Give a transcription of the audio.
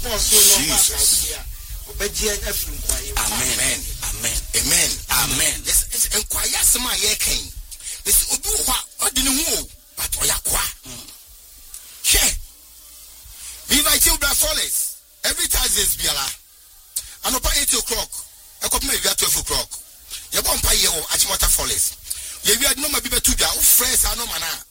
Jesus. Amen. Amen. Amen. Amen. This enquire some ye king. This obu wa odini hu but oyakwa. Che. We invite you Black Solace every Thursdays biala. Anopa 8 o'clock. Ekopme bia 12 o'clock. Ye bompa ye o Achimota Solace. Ye wi adno ma bi betu bia o friends ano mana.